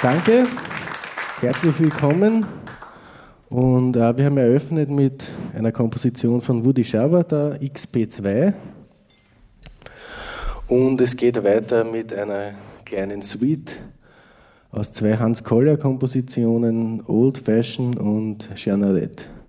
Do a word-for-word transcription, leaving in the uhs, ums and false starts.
Danke, herzlich willkommen. Und äh, wir haben eröffnet mit einer Komposition von Woody Shaver, der X P zwei. Und es geht weiter mit einer kleinen Suite aus zwei Hans Collier-Kompositionen, Old Fashion und Jeanneret.